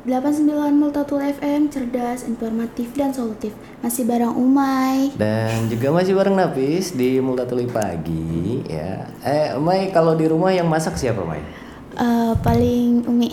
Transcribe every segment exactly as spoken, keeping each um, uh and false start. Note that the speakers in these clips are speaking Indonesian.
delapan puluh sembilan Multatul F M, cerdas, informatif, dan solutif. Masih bareng Umay. Dan juga masih bareng Nafis di Multatuli Pagi ya. Eh, Umay, kalau di rumah yang masak siapa, Umay? Uh, paling Umi.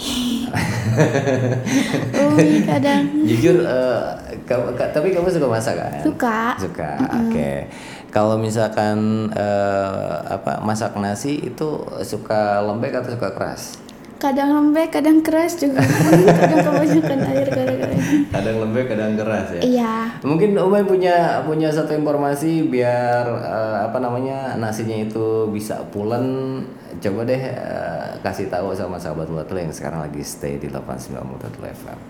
Umi kadang. Jujur, uh, kamu, ka, tapi kamu suka masak kan? Suka. Suka. Mm-mm. Oke. Okay. Kalau misalkan uh, apa masak nasi itu suka lembek atau suka keras? Kadang lembek, kadang keras juga. Kadang kebanyakan air, kadang-kadang. Kadang lembek, kadang keras ya. Iya. Mungkin Umay punya punya satu informasi biar uh, apa namanya nasinya itu bisa pulen. Coba deh uh, kasih tahu sama sahabat Multatul yang sekarang lagi stay di delapan puluh sembilan Multatul F M.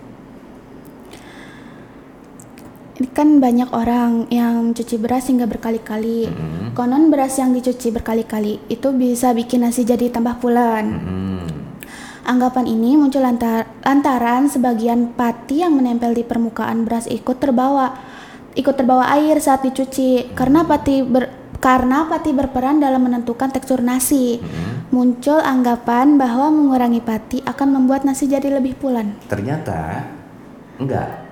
Ini kan banyak orang yang cuci beras hingga berkali-kali. Mm-hmm. Konon beras yang dicuci berkali-kali itu bisa bikin nasi jadi tambah pulen. Mm-hmm. Anggapan ini muncul lantar, lantaran sebagian pati yang menempel di permukaan beras ikut terbawa ikut terbawa air saat dicuci. Karena pati ber, karena pati berperan dalam menentukan tekstur nasi. Hmm. Muncul anggapan bahwa mengurangi pati akan membuat nasi jadi lebih pulen. Ternyata enggak.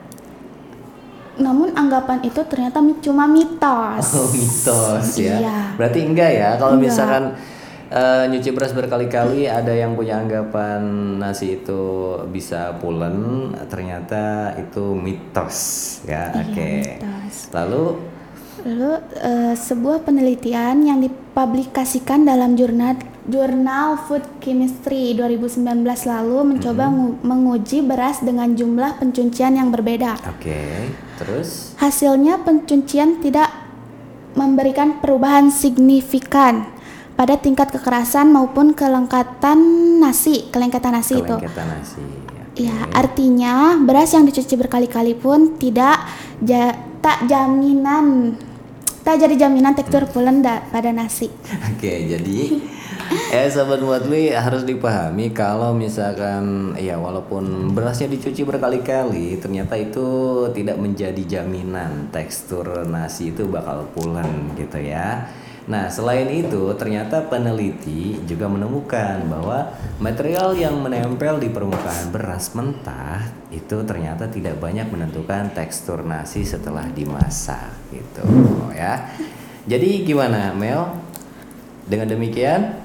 Namun anggapan itu ternyata cuma mitos. Oh, mitos ya. Iya. Berarti enggak ya kalau enggak. Misalkan Uh, nyuci beras berkali-kali ada yang punya anggapan nasi itu bisa pulen, ternyata itu mitos ya. Iya, Oke. Okay. Lalu lalu uh, sebuah penelitian yang dipublikasikan dalam jurnal jurnal Food Chemistry dua ribu sembilan belas lalu mencoba mm-hmm. menguji beras dengan jumlah pencucian yang berbeda. Oke. Okay. Terus hasilnya pencucian tidak memberikan perubahan signifikan pada tingkat kekerasan maupun kelengkatan nasi, kelengkatan nasi itu. Kelengkatan nasi. Okay. Ya, artinya beras yang dicuci berkali-kali pun tidak ja, tak jaminan tak jadi jaminan tekstur pulen da, pada nasi. Oke, okay, jadi eh sahabat Multatuli harus dipahami kalau misalkan ya walaupun berasnya dicuci berkali-kali ternyata itu tidak menjadi jaminan tekstur nasi itu bakal pulen gitu ya. Nah, selain itu, ternyata peneliti juga menemukan bahwa material yang menempel di permukaan beras mentah itu ternyata tidak banyak menentukan tekstur nasi setelah dimasak, gitu, ya. Jadi gimana, Mel? Dengan demikian?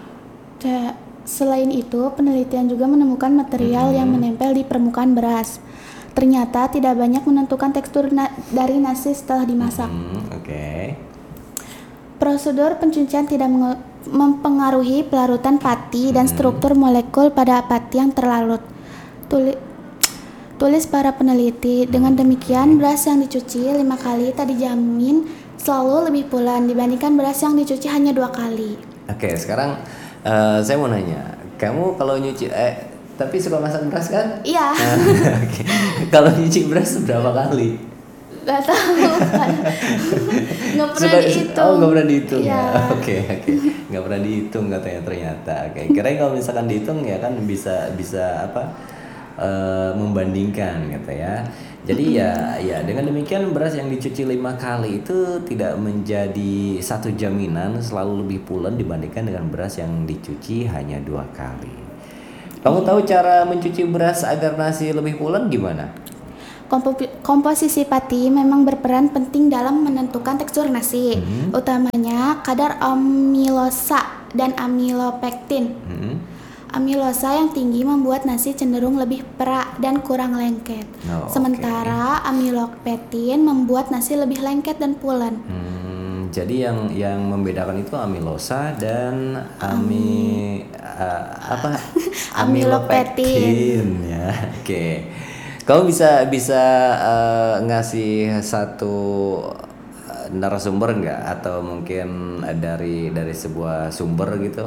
Selain itu, penelitian juga menemukan material hmm. yang menempel di permukaan beras. Ternyata tidak banyak menentukan tekstur na- dari nasi setelah dimasak. Hmm, Oke. Okay. Prosedur pencucian tidak menge- mempengaruhi pelarutan pati dan struktur molekul pada pati yang terlarut. Tuli- tulis para peneliti. Dengan demikian, beras yang dicuci lima kali tak dijamin selalu lebih pulen dibandingkan beras yang dicuci hanya dua kali. Oke, sekarang uh, saya mau nanya, kamu kalau nyuci, eh tapi suka masak beras kan? Iya. Nah, okay. Kalau nyuci beras berapa kali? Gak tahu, nggak pernah Suka, dihitung. Oh, nggak pernah dihitung ya. Oke, oke, nggak pernah dihitung katanya ternyata. Oke, okay. Kira kalau misalkan dihitung ya kan bisa bisa apa uh, membandingkan gitu ya. Jadi ya ya dengan demikian beras yang dicuci lima kali itu tidak menjadi satu jaminan selalu lebih pulen dibandingkan dengan beras yang dicuci hanya dua kali. Kamu tahu cara mencuci beras agar nasi lebih pulen gimana? Komposisi pati memang berperan penting dalam menentukan tekstur nasi, hmm. utamanya kadar amilosa dan amilopektin. Hmm. Amilosa yang tinggi membuat nasi cenderung lebih perak dan kurang lengket, oh, sementara okay. amilopektin membuat nasi lebih lengket dan pulen. Hmm, jadi yang yang membedakan itu amilosa dan ami uh, apa amilopektin ya, oke. Okay. Kamu bisa bisa uh, ngasih satu uh, narasumber nggak atau mungkin dari dari sebuah sumber gitu?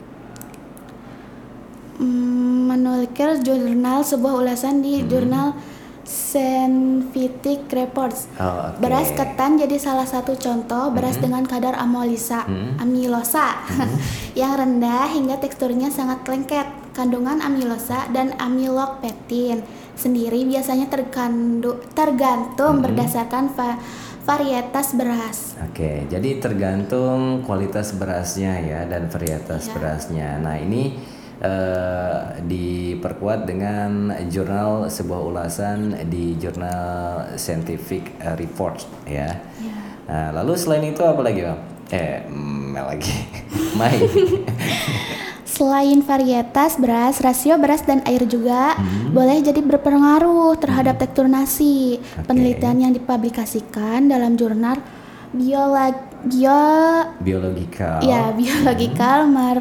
Hmm, menukil jurnal sebuah ulasan di hmm. jurnal Scientific Reports. Oh, okay. Beras ketan jadi salah satu contoh beras hmm. dengan kadar amilasa, hmm. amilosa hmm. yang rendah hingga teksturnya sangat lengket. Kandungan amilosa dan amilopektin sendiri biasanya tergantung, tergantung hmm. berdasarkan va- varietas beras. Oke, jadi tergantung kualitas berasnya ya dan varietas ya. berasnya. Nah ini eh, di diperkuat dengan jurnal sebuah ulasan di jurnal Scientific Reports ya. Ya. Nah, lalu selain itu apa lagi Bang? Eh, Mel lagi. Mai. Selain varietas beras, rasio beras dan air juga hmm. boleh jadi berpengaruh terhadap hmm. tekstur nasi. Okay. Penelitian yang dipublikasikan dalam jurnal biologi bio biologikal. Ya, biologikal hmm. mar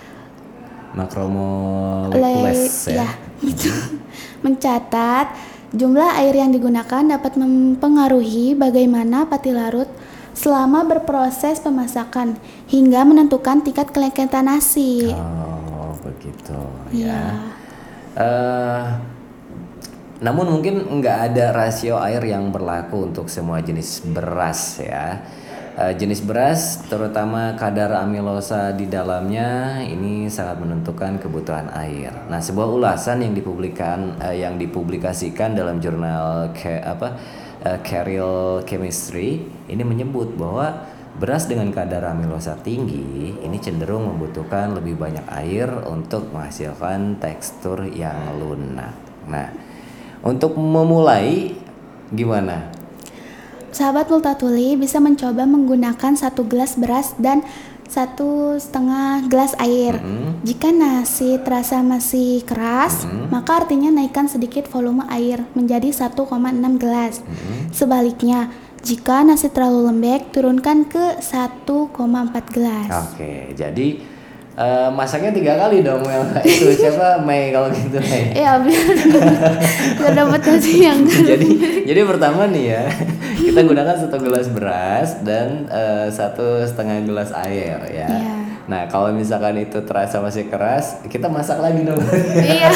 Macromolecules ya. ya mencatat jumlah air yang digunakan dapat mempengaruhi bagaimana pati larut selama berproses pemasakan hingga menentukan tingkat kelengketan nasi. Oh, begitu ya. ya. Uh, namun mungkin nggak ada rasio air yang berlaku untuk semua jenis beras ya. Uh, jenis beras terutama kadar amilosa di dalamnya ini sangat menentukan kebutuhan air. Nah, sebuah ulasan yang dipublikan uh, yang dipublikasikan dalam jurnal ke, apa uh, Carrier Chemistry ini menyebut bahwa beras dengan kadar amilosa tinggi ini cenderung membutuhkan lebih banyak air untuk menghasilkan tekstur yang lunak. Nah, untuk memulai gimana? Sahabat Multatuli bisa mencoba menggunakan satu gelas beras dan satu setengah gelas air. Mm-hmm. Jika nasi terasa masih keras, mm-hmm. maka artinya naikkan sedikit volume air menjadi satu koma enam gelas. Mm-hmm. Sebaliknya, jika nasi terlalu lembek, turunkan ke satu koma empat gelas. Oke, jadi Uh, masaknya tiga kali dong Mel. Itu siapa Mei kalau gitu Mei? Iya biar biar dapat nasi yang jadi jadi pertama nih ya kita gunakan satu gelas beras dan uh, satu setengah gelas air ya. Iya. Nah kalau misalkan itu terasa masih keras kita masak lagi dong. Iya.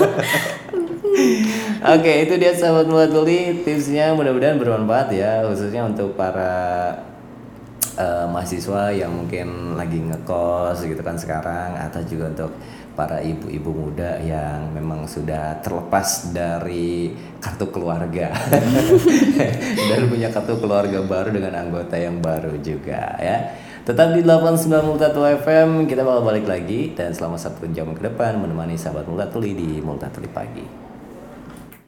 Oke, itu dia sahabat Multatuli tipsnya, mudah-mudahan bermanfaat ya khususnya untuk para Uh, mahasiswa yang mungkin lagi ngekos gitu kan sekarang, atau juga untuk para ibu-ibu muda yang memang sudah terlepas dari kartu keluarga dan punya kartu keluarga baru dengan anggota yang baru juga ya. Tetap di delapan puluh sembilan Multatuli F M, kita bakal balik lagi dan selama satu jam ke depan menemani sahabat Multatuli di Multatuli Pagi.